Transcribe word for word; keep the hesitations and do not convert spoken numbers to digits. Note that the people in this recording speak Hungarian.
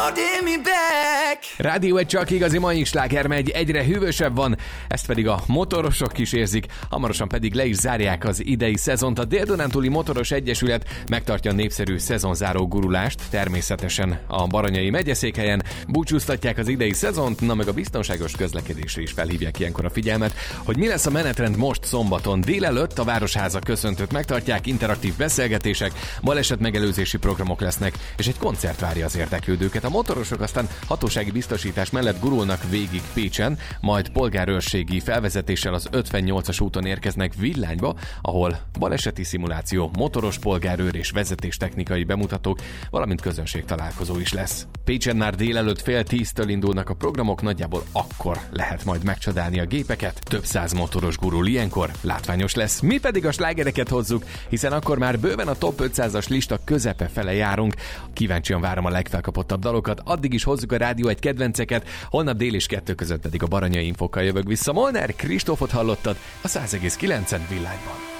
Rádió egy csak igazi mai sláger megy, egyre hűvösebb van, ezt pedig a motorosok is érzik, hamarosan pedig le is zárják az idei szezont. A Dél-Dunántúli Motoros Egyesület megtartja a népszerű szezonzáró gurulást, természetesen a Baranyai megyeszékhelyen. Búcsúztatják az idei szezont, na meg a biztonságos közlekedésre is felhívják ilyenkor a figyelmet, hogy mi lesz a menetrend most szombaton. Délelőtt a Városháza köszöntőt megtartják, interaktív beszélgetések, balesetmegelőzési programok lesznek, és egy koncert várja az érdeklődőket. A motorosok aztán hatósági biztosítás mellett gurulnak végig Pécsen, majd polgárőrségi felvezetéssel az ötvennyolcas úton érkeznek Villányba, ahol baleseti szimuláció, motoros polgárőr és vezetéstechnikai bemutatók, valamint közönség találkozó is lesz. Pécsen már délelőtt fél tíztől indulnak a programok, nagyjából akkor lehet majd megcsodálni a gépeket. Több száz motoros gurul ilyenkor, látványos lesz. Mi pedig a slágereket hozzuk, hiszen akkor már bőven a top ötszázas lista közepe fele járunk. Kíváncsian várom a legfelkapottabb dalokat, addig is hozzuk a Rádió egy kedvenceket, holnap dél és kettő között pedig a Baranyai infokkal jövök vissza. Molnár Kristófot hallottad a száz egész kilencen Villányban.